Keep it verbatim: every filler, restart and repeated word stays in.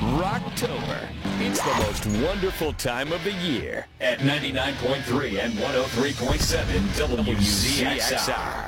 Rocktober. It's the most wonderful time of the year at ninety-nine point three and one oh three point seven W Z X R.